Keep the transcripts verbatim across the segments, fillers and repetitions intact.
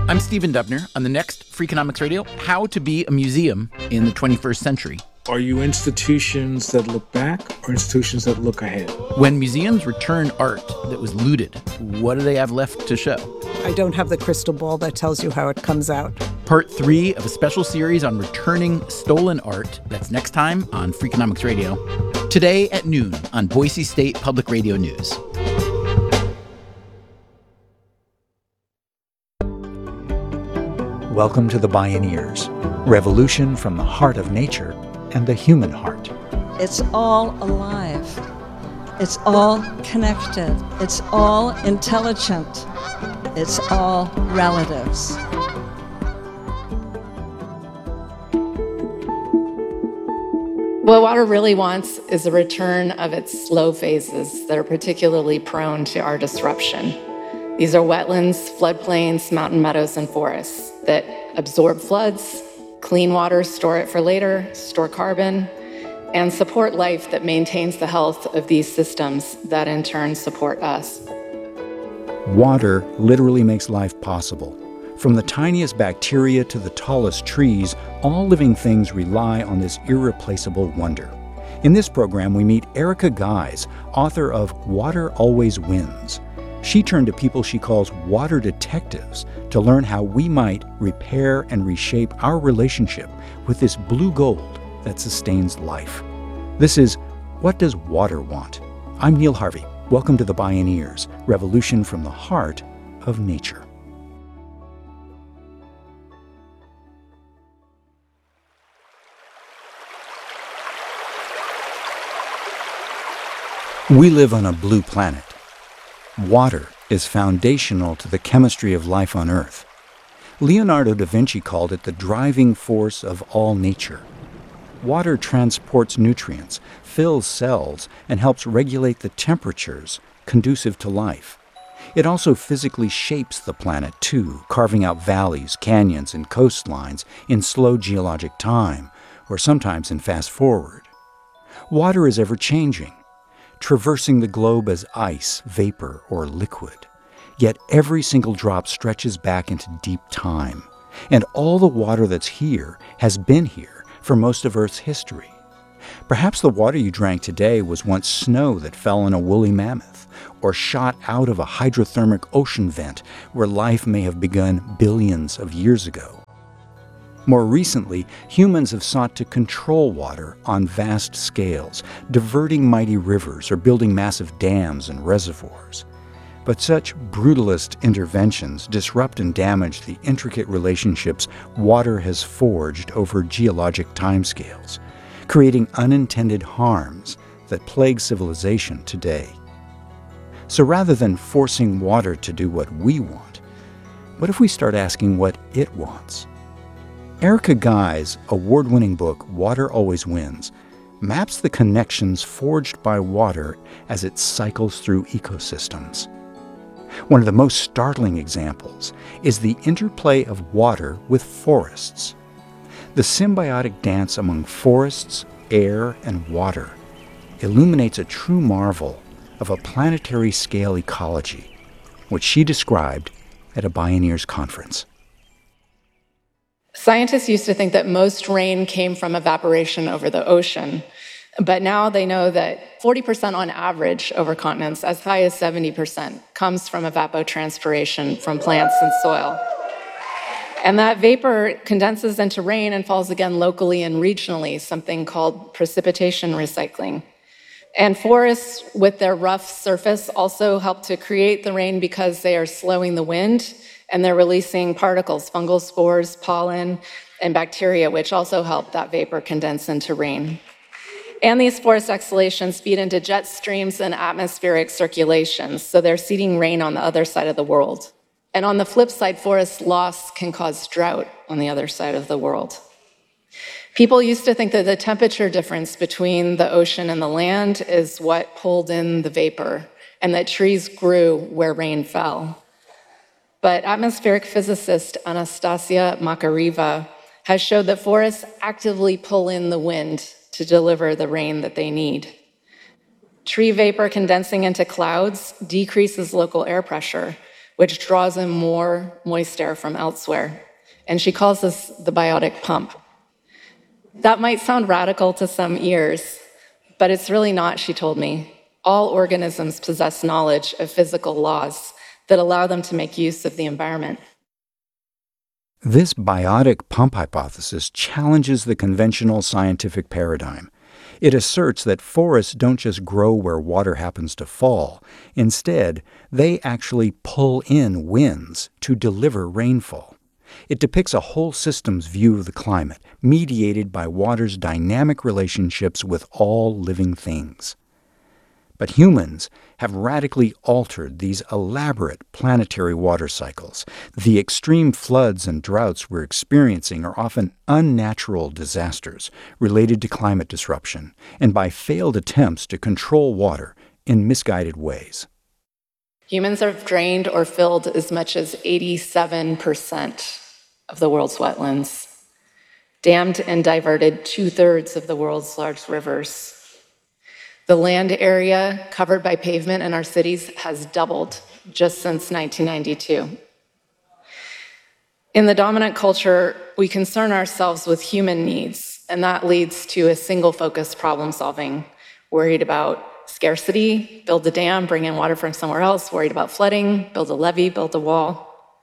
I'm Stephen Dubner. On the next Freakonomics Radio, how to be a museum in the twenty-first century. Are you institutions that look back or institutions that look ahead? When museums return art that was looted, what do they have left to show? I don't have the crystal ball that tells you how it comes out. Part three of a special series on returning stolen art. That's next time on Freakonomics Radio. Today at noon on Boise State Public Radio News. Welcome to the Bioneers, revolution from the heart of nature and the human heart. It's all alive. It's all connected. It's all intelligent. It's all relatives. What water really wants is a return of its slow phases that are particularly prone to our disruption. These are wetlands, floodplains, mountain meadows, and forests that absorb floods, clean water, store it for later, store carbon, and support life that maintains the health of these systems that in turn support us. Water literally makes life possible. From the tiniest bacteria to the tallest trees, all living things rely on this irreplaceable wonder. In this program, we meet Erica Guise, author of Water Always Wins. She turned to people she calls water detectives to learn how we might repair and reshape our relationship with this blue gold that sustains life. This is What Does Water Want? I'm Neil Harvey. Welcome to the Bioneers, revolution from the heart of nature. We live on a blue planet. Water is foundational to the chemistry of life on Earth. Leonardo da Vinci called it the driving force of all nature. Water transports nutrients, fills cells, and helps regulate the temperatures conducive to life. It also physically shapes the planet too, carving out valleys, canyons, and coastlines in slow geologic time, or sometimes in fast forward. Water is ever-changing, traversing the globe as ice, vapor, or liquid. Yet every single drop stretches back into deep time, and all the water that's here has been here for most of Earth's history. Perhaps the water you drank today was once snow that fell on a woolly mammoth, or shot out of a hydrothermic ocean vent where life may have begun billions of years ago. More recently, humans have sought to control water on vast scales, diverting mighty rivers or building massive dams and reservoirs. But such brutalist interventions disrupt and damage the intricate relationships water has forged over geologic timescales, creating unintended harms that plague civilization today. So rather than forcing water to do what we want, what if we start asking what it wants? Erica Guise' award-winning book, Water Always Wins, maps the connections forged by water as it cycles through ecosystems. One of the most startling examples is the interplay of water with forests. The symbiotic dance among forests, air, and water illuminates a true marvel of a planetary-scale ecology, which she described at a Bioneers conference. Scientists used to think that most rain came from evaporation over the ocean, but now they know that forty percent on average over continents, as high as seventy percent, comes from evapotranspiration from plants and soil. And that vapor condenses into rain and falls again locally and regionally, something called precipitation recycling. And forests, with their rough surface, also help to create the rain because they are slowing the wind, and they're releasing particles, fungal spores, pollen, and bacteria, which also help that vapor condense into rain. And these forest exhalations feed into jet streams and atmospheric circulations, so they're seeding rain on the other side of the world. And on the flip side, forest loss can cause drought on the other side of the world. People used to think that the temperature difference between the ocean and the land is what pulled in the vapor, and that trees grew where rain fell. But atmospheric physicist Anastasia Makariva has showed that forests actively pull in the wind to deliver the rain that they need. Tree vapor condensing into clouds decreases local air pressure, which draws in more moist air from elsewhere. And she calls this the biotic pump. That might sound radical to some ears, but it's really not, she told me. All organisms possess knowledge of physical laws that allow them to make use of the environment. This biotic pump hypothesis challenges the conventional scientific paradigm. It asserts that forests don't just grow where water happens to fall. Instead, they actually pull in winds to deliver rainfall. It depicts a whole system's view of the climate, mediated by water's dynamic relationships with all living things. But humans have radically altered these elaborate planetary water cycles. The extreme floods and droughts we're experiencing are often unnatural disasters related to climate disruption and by failed attempts to control water in misguided ways. Humans have drained or filled as much as eighty-seven percent of the world's wetlands, dammed and diverted two-thirds of the world's large rivers. The land area covered by pavement in our cities has doubled just since nineteen ninety-two. In the dominant culture, we concern ourselves with human needs, and that leads to a single-focused problem-solving, worried about scarcity, build a dam, bring in water from somewhere else, worried about flooding, build a levee, build a wall.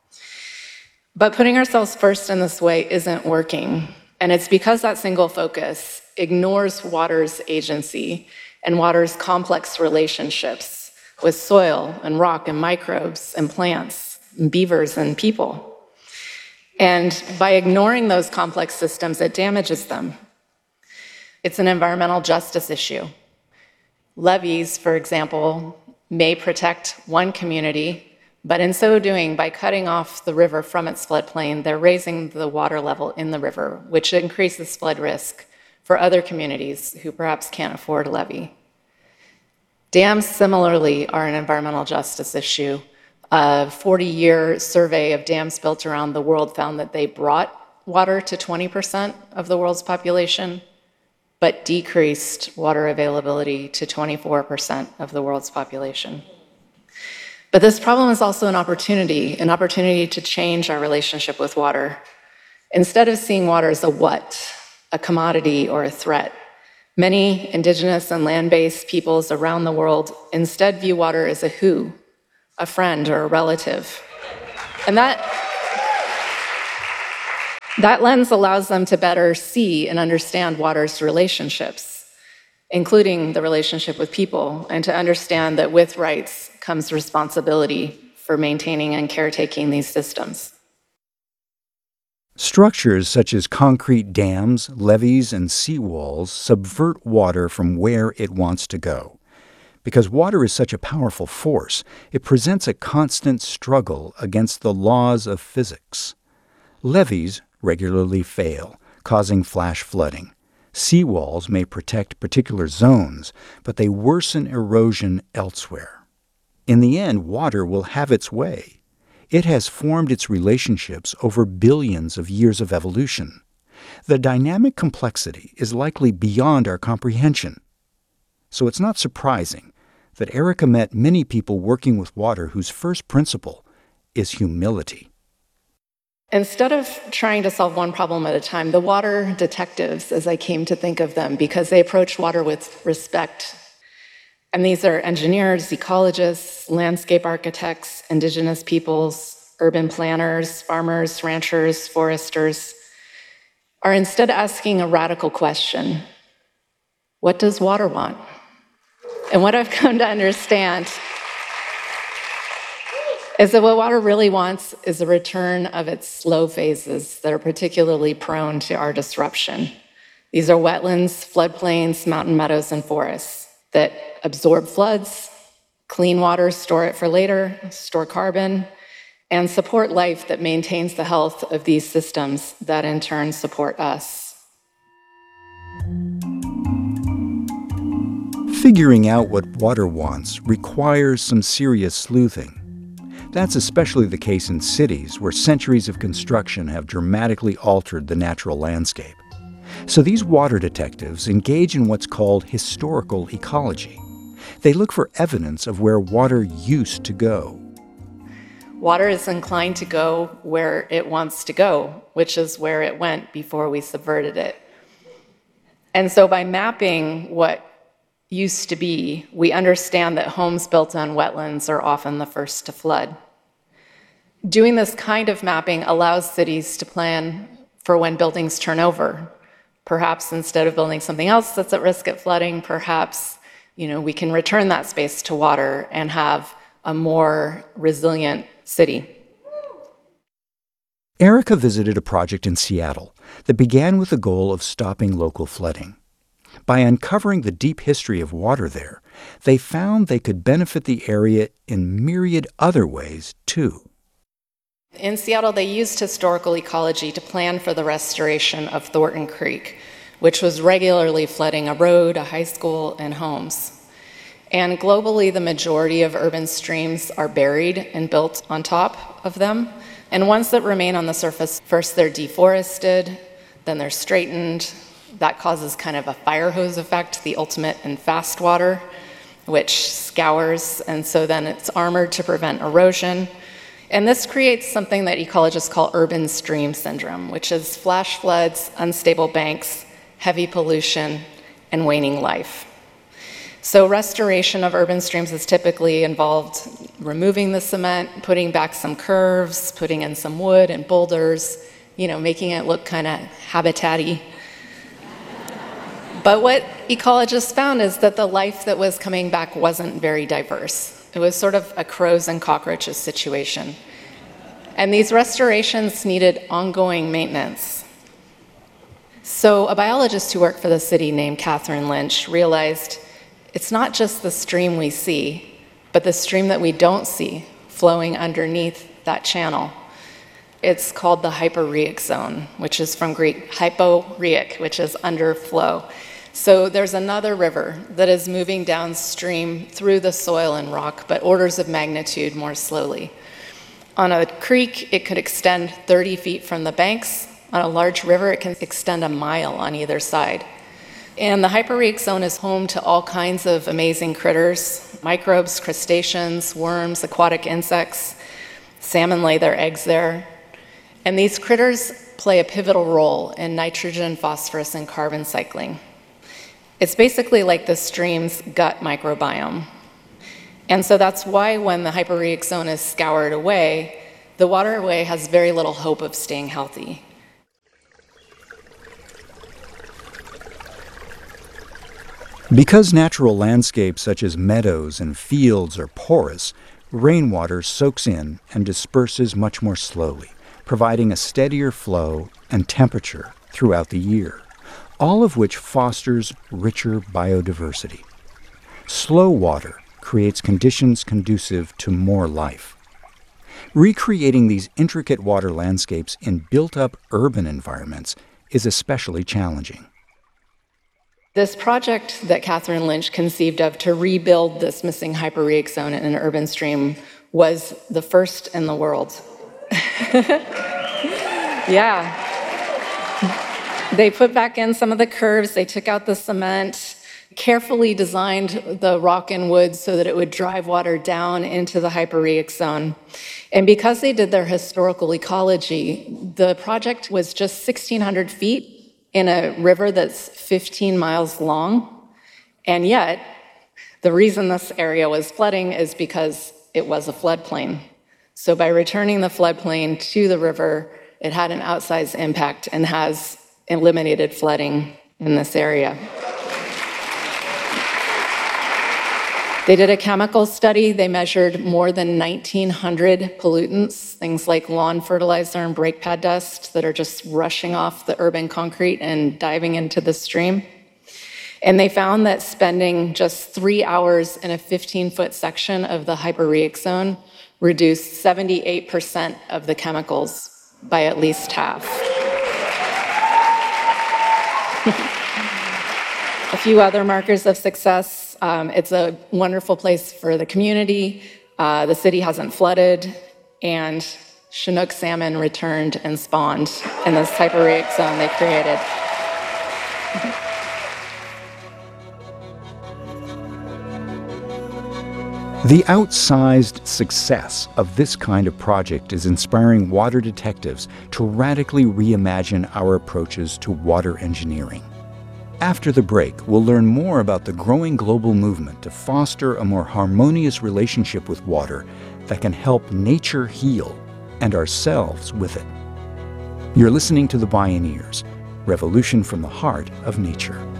But putting ourselves first in this way isn't working, and it's because that single focus ignores water's agency and water's complex relationships with soil and rock and microbes and plants and beavers and people. And by ignoring those complex systems, it damages them. It's an environmental justice issue. Levees, for example, may protect one community, but in so doing, by cutting off the river from its floodplain, they're raising the water level in the river, which increases flood risk for other communities who perhaps can't afford a levee. Dams, similarly, are an environmental justice issue. A forty-year survey of dams built around the world found that they brought water to twenty percent of the world's population, but decreased water availability to twenty-four percent of the world's population. But this problem is also an opportunity, an opportunity to change our relationship with water. Instead of seeing water as a what, a commodity or a threat, many indigenous and land-based peoples around the world instead view water as a who, a friend or a relative. And that, that lens allows them to better see and understand water's relationships, including the relationship with people, and to understand that with rights comes responsibility for maintaining and caretaking these systems. Structures such as concrete dams, levees, and seawalls subvert water from where it wants to go. Because water is such a powerful force, it presents a constant struggle against the laws of physics. Levees regularly fail, causing flash flooding. Seawalls may protect particular zones, but they worsen erosion elsewhere. In the end, water will have its way. It has formed its relationships over billions of years of evolution. The dynamic complexity is likely beyond our comprehension. So it's not surprising that Erica met many people working with water whose first principle is humility. Instead of trying to solve one problem at a time, the water detectives, as I came to think of them, because they approach water with respect. And these are engineers, ecologists, landscape architects, indigenous peoples, urban planners, farmers, ranchers, foresters, are instead asking a radical question: what does water want? And what I've come to understand is that what water really wants is a return of its slow phases that are particularly prone to our disruption. These are wetlands, floodplains, mountain meadows, and forests that absorb floods, clean water, store it for later, store carbon, and support life that maintains the health of these systems that in turn support us. Figuring out what water wants requires some serious sleuthing. That's especially the case in cities where centuries of construction have dramatically altered the natural landscape. So these water detectives engage in what's called historical ecology. They look for evidence of where water used to go. Water is inclined to go where it wants to go, which is where it went before we subverted it. And so by mapping what used to be, we understand that homes built on wetlands are often the first to flood. Doing this kind of mapping allows cities to plan for when buildings turn over. Perhaps instead of building something else that's at risk of flooding, perhaps, you know, we can return that space to water and have a more resilient city. Erica visited a project in Seattle that began with the goal of stopping local flooding. By uncovering the deep history of water there, they found they could benefit the area in myriad other ways, too. In Seattle, they used historical ecology to plan for the restoration of Thornton Creek, which was regularly flooding a road, a high school, and homes. And globally, the majority of urban streams are buried and built on top of them. And ones that remain on the surface, first they're deforested, then they're straightened. That causes kind of a fire hose effect, the ultimate in fast water, which scours, and so then it's armored to prevent erosion. And this creates something that ecologists call urban stream syndrome, which is flash floods, unstable banks, heavy pollution, and waning life. So restoration of urban streams is typically involved removing the cement, putting back some curves, putting in some wood and boulders, you know, making it look kind of habitat-y. But what ecologists found is that the life that was coming back wasn't very diverse. It was sort of a crows and cockroaches situation. And these restorations needed ongoing maintenance. So a biologist who worked for the city named Catherine Lynch realized it's not just the stream we see, but the stream that we don't see flowing underneath that channel. It's called the hyporheic zone, which is from Greek hyporheic, which is underflow. So there's another river that is moving downstream through the soil and rock, but orders of magnitude more slowly. On a creek, it could extend thirty feet from the banks. On a large river, it can extend a mile on either side. And the hyporheic zone is home to all kinds of amazing critters, microbes, crustaceans, worms, aquatic insects. Salmon lay their eggs there. And these critters play a pivotal role in nitrogen, phosphorus, and carbon cycling. It's basically like the stream's gut microbiome. And so that's why when the hyporheic zone is scoured away, the waterway has very little hope of staying healthy. Because natural landscapes such as meadows and fields are porous, rainwater soaks in and disperses much more slowly, providing a steadier flow and temperature throughout the year, all of which fosters richer biodiversity. Slow water creates conditions conducive to more life. Recreating these intricate water landscapes in built-up urban environments is especially challenging. This project that Catherine Lynch conceived of to rebuild this missing hyporheic zone in an urban stream was the first in the world. Yeah. They put back in some of the curves, they took out the cement, carefully designed the rock and wood so that it would drive water down into the hyporheic zone. And because they did their historical ecology, the project was just sixteen hundred feet in a river that's fifteen miles long. And yet, the reason this area was flooding is because it was a floodplain. So by returning the floodplain to the river, it had an outsized impact and has eliminated flooding in this area. They did a chemical study. They measured more than nineteen hundred pollutants, things like lawn fertilizer and brake pad dust that are just rushing off the urban concrete and diving into the stream. And they found that spending just three hours in a fifteen-foot section of the hyporheic zone reduced seventy-eight percent of the chemicals by at least half. A few other markers of success. Um, it's a wonderful place for the community. Uh, the city hasn't flooded, and Chinook salmon returned and spawned in this hyporheic zone they created. The outsized success of this kind of project is inspiring water detectives to radically reimagine our approaches to water engineering. After the break, we'll learn more about the growing global movement to foster a more harmonious relationship with water that can help nature heal and ourselves with it. You're listening to The Bioneers, Revolution from the Heart of Nature.